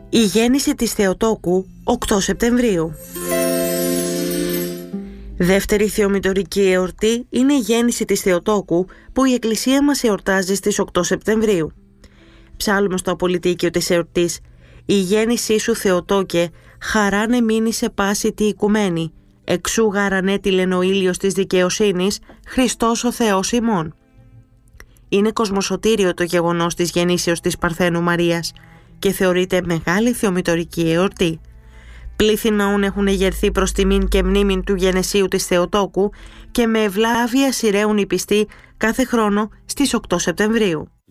Η γέννηση της Θεοτόκου 8 Σεπτεμβρίου. Δεύτερη θεομητορική εορτή είναι η γέννηση της Θεοτόκου που η Εκκλησία μας εορτάζει στις 8 Σεπτεμβρίου. Ψάλλουμε στο απολυτίκιο της εορτής «Η γέννησή σου Θεοτόκε, χαράνε μείνει σε πάση τη οικουμένη, εξού γαρανέτηλεν ο ήλιος της δικαιοσύνης, Χριστός ο Θεός ημών». Είναι κοσμοσωτήριο το γεγονός της γεννήσεως της Παρθένου Μαρίας και θεωρείται μεγάλη θεομητορική εορτή. Πλήθη ναών έχουν εγερθεί προς τιμήν και μνήμην του γενεσίου της Θεοτόκου και με ευλάβεια σειραίουν οι πιστοί κάθε χρόνο στις 8 Σεπτεμβρίου.